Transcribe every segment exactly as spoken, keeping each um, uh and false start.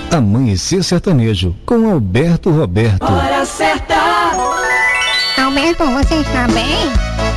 Amanhecer Sertanejo, com Alberto Roberto. Hora certa! Alberto, você está bem?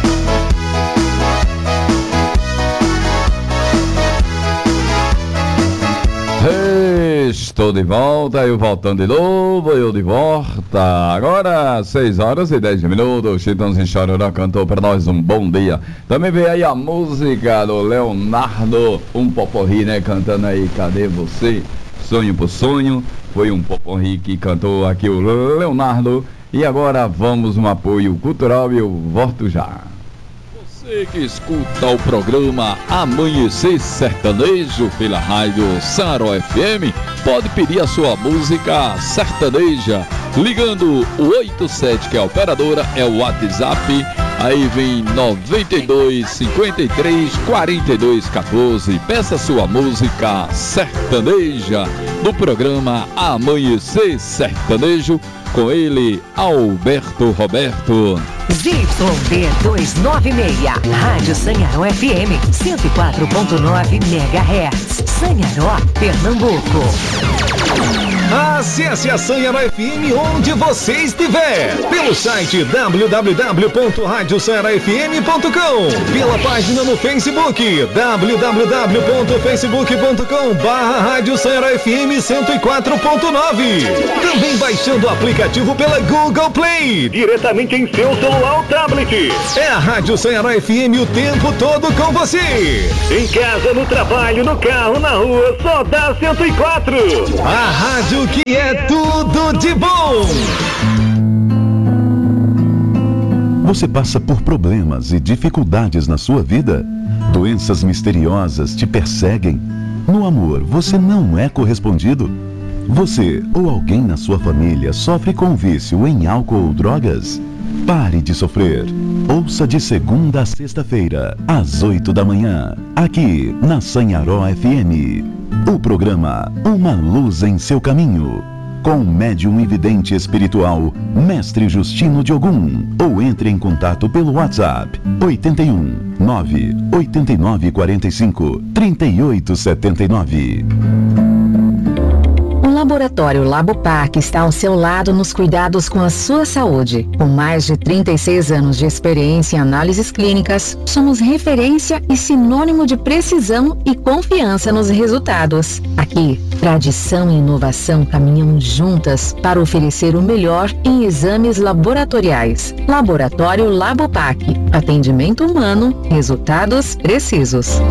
Estou de volta, eu voltando de novo, eu de volta. Agora, seis horas e dez minutos. Chitãozinho Chororó cantou para nós um bom dia. Também veio aí a música do Leonardo, um poporri, né? Cantando aí, cadê você? Sonho por sonho. Foi um poporri que cantou aqui o Leonardo. E agora vamos no apoio cultural e eu volto já. Você que escuta o programa Amanhecer Sertanejo pela rádio Sanharó F M, pode pedir a sua música sertaneja ligando o oitenta e sete, que é a operadora, é o WhatsApp, aí vem noventa e dois, cinquenta e três, quarenta e dois, quatorze. Peça sua música sertaneja no programa Amanhecer Sertanejo com ele, Alberto Roberto. Z Y D duzentos e noventa e seis, Rádio Sanharó F M, cento e quatro ponto nove megahertz, Sanharó, Pernambuco. Acesse a Sanharó F M onde você estiver, pelo site w w w ponto rádio sanharó f m ponto com, pela página no Facebook, w w w ponto facebook ponto com barra rádio sanharó f m cento e quatro ponto nove. Também baixando o aplicativo pela Google Play, diretamente em seu celular ou tablet. É a Rádio Sanharó F M o tempo todo com você. Em casa, no trabalho, no carro, na rua, só dá cento e quatro. A rádio que é tudo de bom. Você passa por problemas e dificuldades na sua vida? Doenças misteriosas te perseguem? No amor, você não é correspondido? Você ou alguém na sua família sofre com vício em álcool ou drogas? Pare de sofrer. Ouça de segunda a sexta-feira, às oito da manhã, aqui na Sanharó F M. O programa Uma Luz em Seu Caminho, com o médium e vidente espiritual, Mestre Justino de Ogum. Ou entre em contato pelo WhatsApp oito um nove oito nove quatro cinco três oito sete nove. O Laboratório Labopac está ao seu lado nos cuidados com a sua saúde. Com mais de trinta e seis anos de experiência em análises clínicas, somos referência e sinônimo de precisão e confiança nos resultados. Aqui, tradição e inovação caminham juntas para oferecer o melhor em exames laboratoriais. Laboratório Labopac. Atendimento humano, resultados precisos.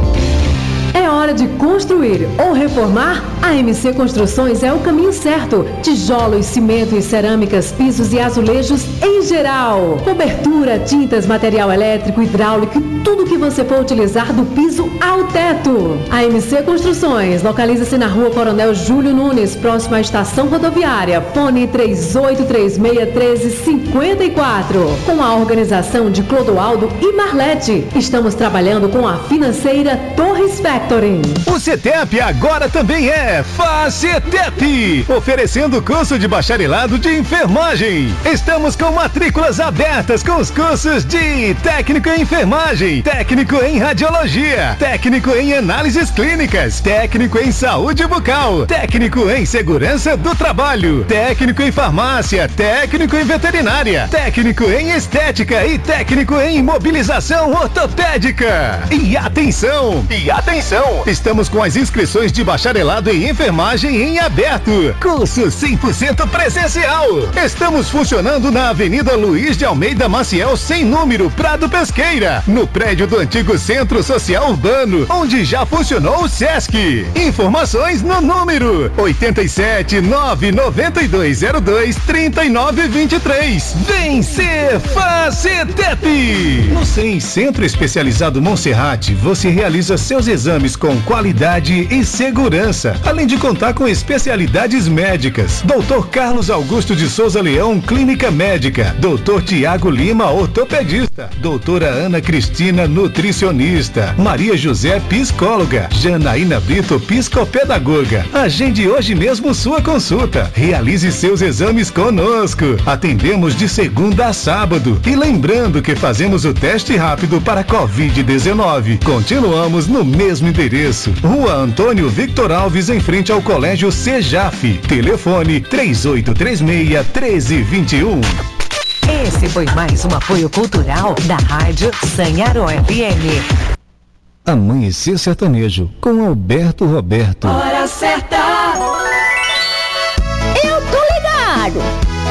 É hora de construir ou reformar? A M C Construções é o caminho certo. Tijolos, cimento e cerâmicas, pisos e azulejos em geral. Cobertura, tintas, material elétrico, hidráulico e tudo que você for utilizar do piso ao teto. A M C Construções localiza-se na rua Coronel Júlio Nunes, próximo à estação rodoviária. Fone três oito três seis um três cinco quatro. Com a organização de Clodoaldo e Marlete. Estamos trabalhando com a financeira Torres Factoring. O CETEP agora também é FACETEP, oferecendo curso de bacharelado de enfermagem. Estamos com matrículas abertas com os cursos de técnico em enfermagem, técnico em radiologia, técnico em análises clínicas, técnico em saúde bucal, técnico em segurança do trabalho, técnico em farmácia, técnico em veterinária, técnico em estética e técnico em imobilização ortopédica. E atenção, e atenção, estamos com as inscrições de bacharelado em enfermagem em aberto. Curso cem por cento presencial. Estamos funcionando na Avenida Luiz de Almeida Maciel, sem número, Prado Pesqueira, no prédio do antigo Centro Social Urbano, onde já funcionou o Sesc. Informações no número oito sete nove nove dois zero dois três nove dois três. Vem ser FACETEP! No C E M Centro Especializado Monserrate, você realiza seus exames com qualidade e segurança, além de contar com especialidades médicas. doutor Carlos Augusto de Souza Leão, Clínica Médica. doutor Tiago Lima, ortopedista. doutora Ana Cristina, nutricionista. Maria José, psicóloga. Janaína Brito, psicopedagoga. Agende hoje mesmo sua consulta. Realize seus exames conosco. Atendemos de segunda a sábado. E lembrando que fazemos o teste rápido para covid dezenove. Continuamos no mesmo endereço endereço: Rua Antônio Victor Alves, em frente ao Colégio Sejaf. Telefone três oito três seis, um três dois um. Esse foi mais um apoio cultural da Rádio Sanharo F M. Amanhecer Sertanejo, com Alberto Roberto. Hora certa. Eu tô ligado.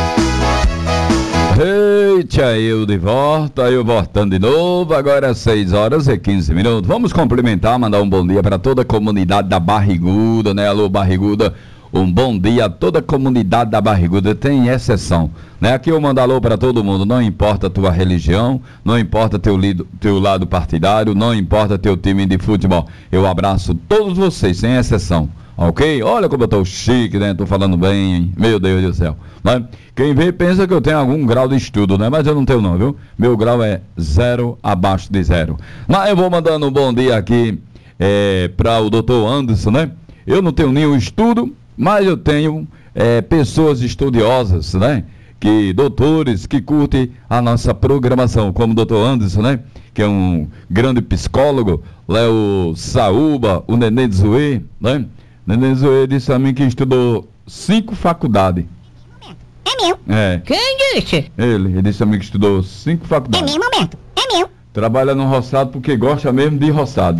Eita, eu de volta, eu voltando de novo, agora seis horas e quinze minutos. Vamos cumprimentar, mandar um bom dia para toda a comunidade da Barriguda, né? Alô, Barriguda, um bom dia a toda a comunidade da Barriguda, tem exceção, né? Aqui eu mando alô para todo mundo, não importa a tua religião, não importa teu, lido, teu lado partidário, não importa teu time de futebol. Eu abraço todos vocês, sem exceção. Ok? Olha como eu tô chique, né? Tô falando bem, hein? Meu Deus do céu. Né? Quem vê pensa que eu tenho algum grau de estudo, né? Mas eu não tenho não, viu? Meu grau é zero abaixo de zero. Mas eu vou mandando um bom dia aqui é, para o doutor Anderson, né? Eu não tenho nenhum estudo, mas eu tenho é, pessoas estudiosas, né? Que doutores que curtem a nossa programação, como o doutor Anderson, né? Que é um grande psicólogo, Léo Saúba, o Nenê Zoe, né? Nenê Zoe disse a mim que estudou cinco faculdades. É meu. É. Quem disse? Ele, ele disse a mim que estudou cinco É faculdades. meu momento. É meu. Trabalha no roçado porque gosta mesmo de roçado.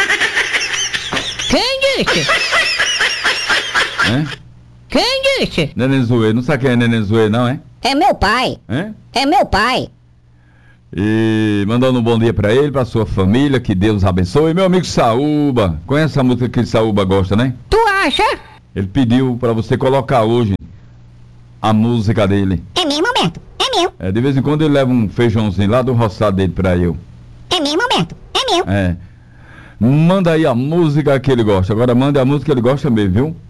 Quem disse? É? Quem disse? Nenê Zoe, não sabe quem é Nenê Zoe não, é? É meu pai. É? É meu pai. E mandando um bom dia pra ele, pra sua família, que Deus abençoe. E meu amigo Saúba, conhece a música que Saúba gosta, né? Tu acha? Ele pediu pra você colocar hoje a música dele. É meu momento. É meu. É, de vez em quando ele leva um feijãozinho lá do roçado dele pra eu. É meu momento. É meu. É. Manda aí a música que ele gosta. Agora manda a música que ele gosta mesmo, viu?